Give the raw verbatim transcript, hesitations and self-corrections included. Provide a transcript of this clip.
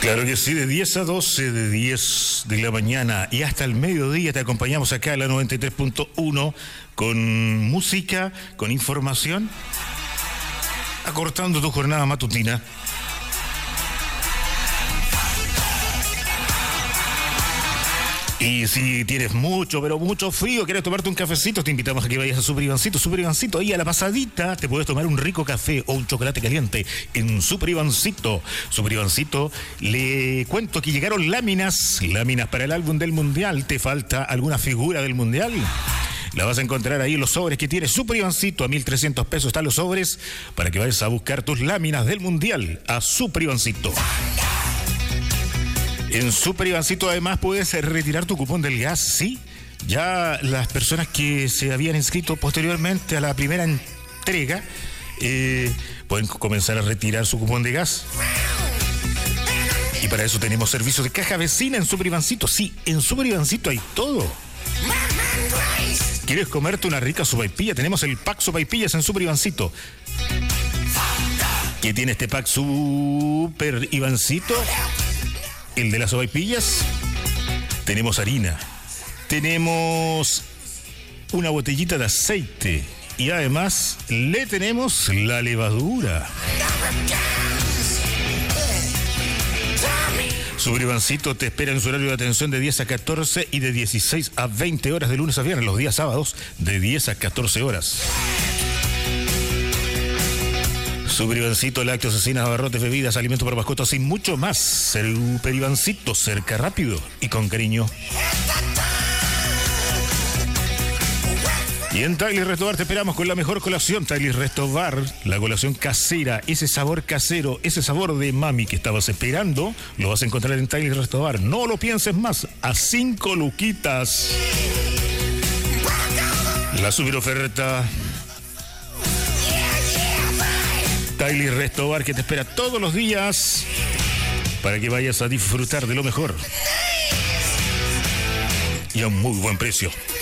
Claro que sí, de diez a doce, de diez de la mañana y hasta el mediodía te acompañamos acá en la noventa y tres punto uno con música, con información, acortando tu jornada matutina. Y si tienes mucho, pero mucho frío, quieres tomarte un cafecito, te invitamos a que vayas a Super Ivancito. Super Ivancito, ahí a la pasadita te puedes tomar un rico café o un chocolate caliente en Super Ivancito. Super Ivancito, le cuento que llegaron láminas, láminas para el álbum del Mundial. ¿Te falta alguna figura del Mundial? La vas a encontrar ahí en los sobres que tiene Super Ivancito. A mil trescientos pesos están los sobres para que vayas a buscar tus láminas del Mundial a Super Ivancito. En Super Ivancito además puedes retirar tu cupón del gas, ¿sí? Ya las personas que se habían inscrito posteriormente a la primera entrega eh, pueden comenzar a retirar su cupón de gas. Y para eso tenemos servicios de caja vecina en Super Ivancito. Sí, en Super Ivancito hay todo. ¿Quieres comerte una rica sopaipilla? Tenemos el pack sopaipillas en Super Ivancito. ¿Qué tiene este pack Super Ivancito? El de las sopaipillas. Tenemos harina. Tenemos una botellita de aceite. Y además le tenemos la levadura. Super Ivancito te espera en su horario de atención de diez a catorce y de dieciséis a veinte horas de lunes a viernes. Los días sábados de diez a catorce horas. Super Ivancito, lácteos, cecinas, abarrotes, bebidas, alimentos para mascotas y mucho más. Super Ivancito, cerca, rápido y con cariño. Y en Tailis Resto Bar te esperamos con la mejor colación. Tailis Resto Bar, la colación casera, ese sabor casero, ese sabor de mami que estabas esperando, lo vas a encontrar en Tailis Resto Bar. No lo pienses más, a cinco luquitas. La super oferta. Tailis Resto Bar que te espera todos los días para que vayas a disfrutar de lo mejor y a un muy buen precio.